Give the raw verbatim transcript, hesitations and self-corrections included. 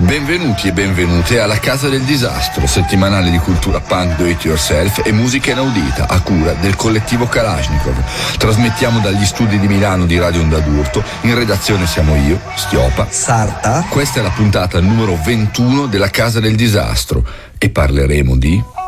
Benvenuti e benvenute alla Casa del Disastro, settimanale di cultura punk do it yourself e musica inaudita a cura del collettivo Kalashnikov. Trasmettiamo dagli studi di Milano di Radio Onda d'Urto. In redazione siamo io, Stiopa, Sarta. Questa è la puntata numero ventuno della Casa del Disastro e parleremo di...